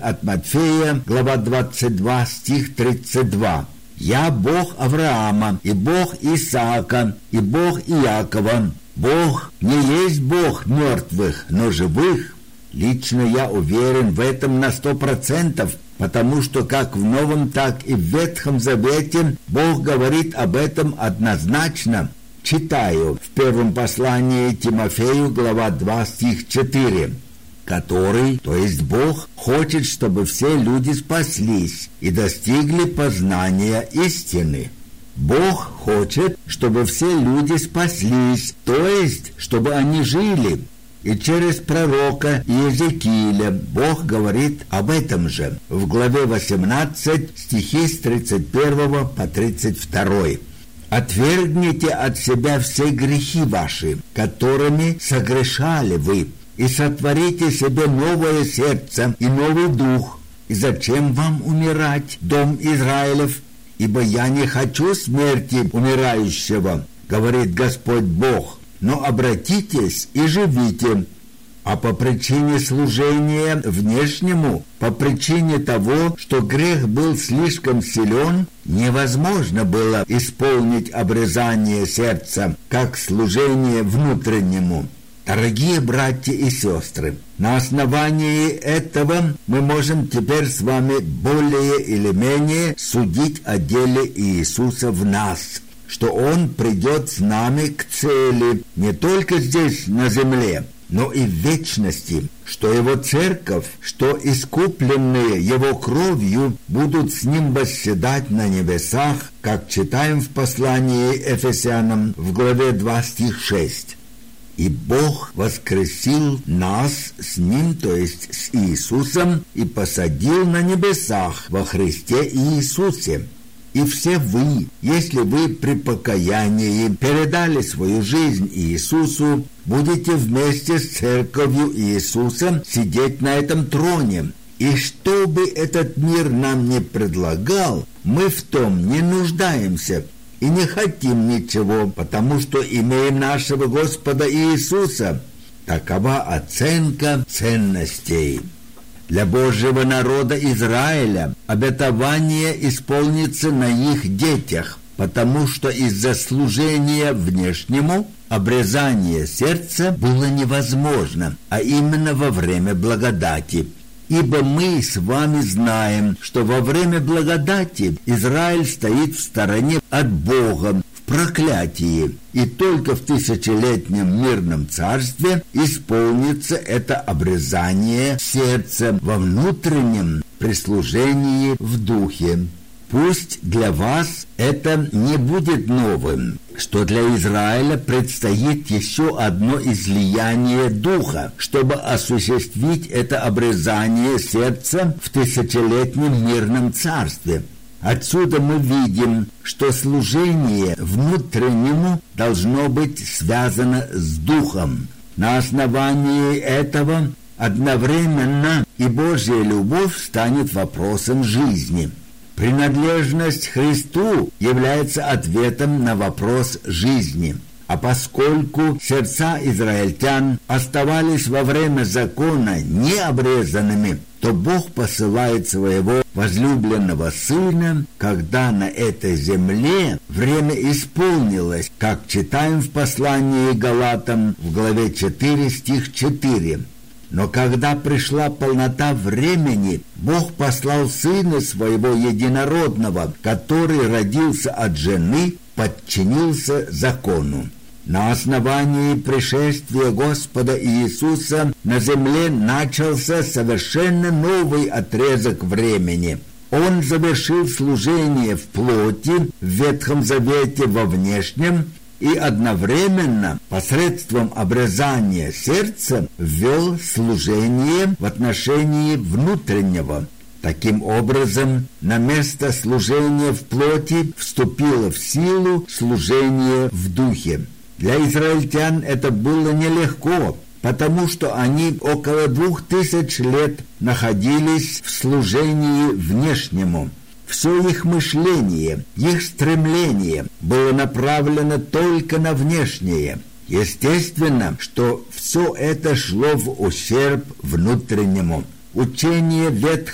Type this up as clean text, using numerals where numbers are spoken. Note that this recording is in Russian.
от Матфея, глава 22, стих 32. «Я Бог Авраама, и Бог Исаака, и Бог Иакова. Бог не есть Бог мертвых, но живых». Лично я уверен в этом на 100%, потому что как в Новом, так и в Ветхом Завете Бог говорит об этом однозначно. Читаю в первом послании Тимофею, глава 2, стих 4. «Который, то есть Бог, хочет, чтобы все люди спаслись и достигли познания истины». Бог хочет, чтобы все люди спаслись, то есть, чтобы они жили. И через пророка Иезекииля Бог говорит об этом же в главе 18, стихи с 31 по 32. «Отвергните от себя все грехи ваши, которыми согрешали вы, и сотворите себе новое сердце и новый дух. И зачем вам умирать, дом Израилев? Ибо я не хочу смерти умирающего, говорит Господь Бог, но обратитесь и живите. А по причине служения внешнему, по причине того, что грех был слишком силен, невозможно было исполнить обрезание сердца, как служение внутреннему». Дорогие братья и сестры, на основании этого мы можем теперь с вами более или менее судить о деле Иисуса в нас, что Он придет с нами к цели не только здесь на земле, но и в вечности, что Его церковь, что искупленные Его кровью будут с Ним восседать на небесах, как читаем в послании Ефесянам в главе 2, стих 6. «И Бог воскресил нас с Ним, то есть с Иисусом, и посадил на небесах во Христе Иисусе. И все вы, если вы при покаянии передали свою жизнь Иисусу, будете вместе с церковью Иисуса сидеть на этом троне. И что бы этот мир нам не предлагал, мы в том не нуждаемся». И не хотим ничего, потому что имеем нашего Господа Иисуса. Такова оценка ценностей. Для Божьего народа Израиля обетование исполнится на их детях, потому что из-за служения внешнему обрезание сердца было невозможно, а именно во время благодати. Ибо мы с вами знаем, что во время благодати Израиль стоит в стороне от Бога, в проклятии, и только в тысячелетнем мирном царстве исполнится это обрезание сердца во внутреннем прислужении в духе. Пусть для вас это не будет новым, что для Израиля предстоит еще одно излияние Духа, чтобы осуществить это обрезание сердца в тысячелетнем мирном царстве. Отсюда мы видим, что служение внутреннему должно быть связано с Духом. На основании этого одновременно и Божья любовь станет вопросом жизни. Принадлежность Христу является ответом на вопрос жизни. А поскольку сердца израильтян оставались во время закона необрезанными, то Бог посылает своего возлюбленного Сына, когда на этой земле время исполнилось, как читаем в послании Галатам в главе 4, стих 4. Но когда пришла полнота времени, Бог послал Сына Своего Единородного, который родился от жены, подчинился закону. На основании пришествия Господа Иисуса на земле начался совершенно новый отрезок времени. Он завершил служение в плоти, в Ветхом Завете во внешнем, и одновременно посредством обрезания сердца ввел служение в отношении внутреннего. Таким образом, на место служения в плоти вступило в силу служение в духе. Для израильтян это было нелегко, потому что они около 2000 лет находились в служении внешнему. Все их мышление, их стремление было направлено только на внешнее. Естественно, что все это шло в ущерб внутреннему. Учение Ветхого